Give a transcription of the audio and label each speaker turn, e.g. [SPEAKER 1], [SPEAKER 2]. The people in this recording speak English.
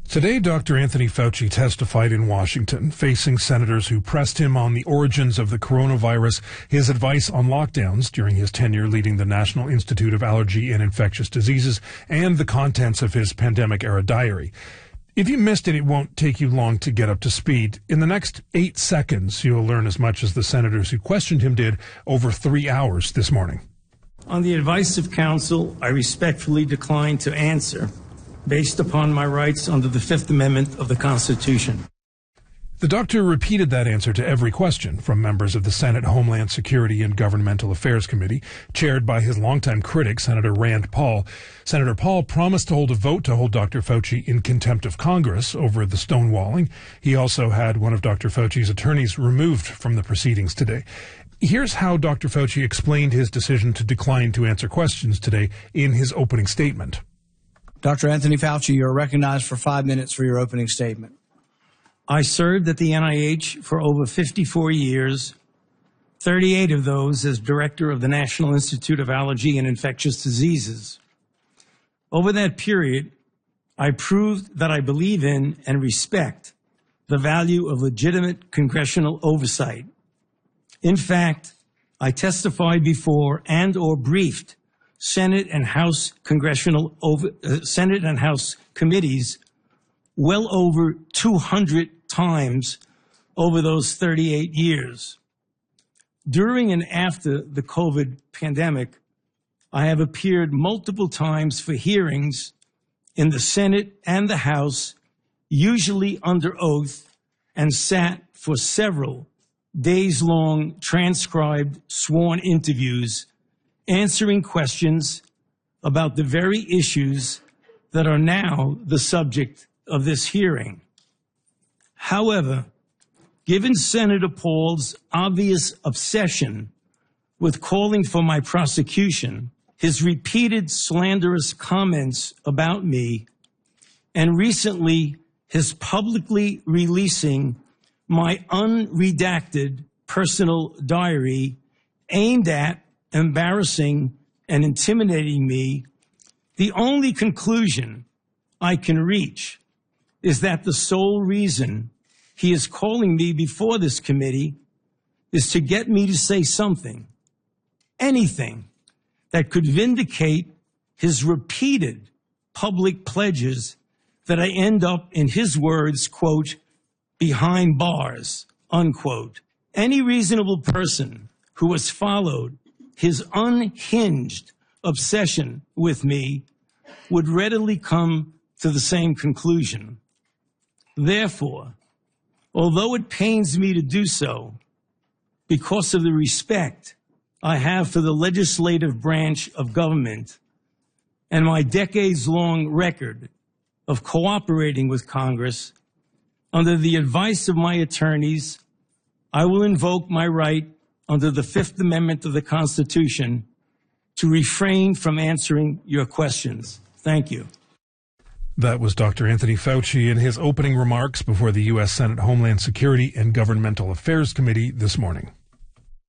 [SPEAKER 1] Today, Dr. Anthony Fauci testified in Washington, facing senators who pressed him on the origins of the coronavirus, his advice on lockdowns during his tenure leading the National Institute of Allergy and Infectious Diseases, and the contents of his pandemic-era diary. If you missed it, it won't take you long to get up to speed. In the next 8 seconds, you'll learn as much as the senators who questioned him did over 3 hours this morning.
[SPEAKER 2] On the advice of counsel, I respectfully decline to answer, based upon my rights under the Fifth Amendment of the Constitution.
[SPEAKER 1] The doctor repeated that answer to every question from members of the Senate Homeland Security and Governmental Affairs Committee, chaired by his longtime critic, Senator Rand Paul. Senator Paul promised to hold a vote to hold Dr. Fauci in contempt of Congress over the stonewalling. He also had one of Dr. Fauci's attorneys removed from the proceedings today. Here's how Dr. Fauci explained his decision to decline to answer questions today in his opening statement.
[SPEAKER 3] Dr. Anthony Fauci, you are recognized for 5 minutes for your opening statement.
[SPEAKER 2] I served at the NIH for over 54 years, 38 of those as director of the National Institute of Allergy and Infectious Diseases. Over that period, I proved that I believe in and respect the value of legitimate congressional oversight. In fact, I testified before and/or briefed Senate and House Senate and House committees well over 200 times over those 38 years. During and after the COVID pandemic, I have appeared multiple times for hearings in the Senate and the House, usually under oath, and sat for several days-long transcribed sworn interviews answering questions about the very issues that are now the subject of this hearing. However, given Senator Paul's obvious obsession with calling for my prosecution, his repeated slanderous comments about me, and recently his publicly releasing my unredacted personal diary aimed at embarrassing and intimidating me, the only conclusion I can reach is that the sole reason he is calling me before this committee is to get me to say something, anything, that could vindicate his repeated public pledges that I end up, in his words, quote, behind bars, unquote. Any reasonable person who has followed his unhinged obsession with me would readily come to the same conclusion. Therefore, although it pains me to do so, because of the respect I have for the legislative branch of government and my decades-long record of cooperating with Congress, under the advice of my attorneys, I will invoke my right under the Fifth Amendment of the Constitution to refrain from answering your questions. Thank you.
[SPEAKER 1] That was Dr. Anthony Fauci in his opening remarks before the U.S. Senate Homeland Security and Governmental Affairs Committee this morning.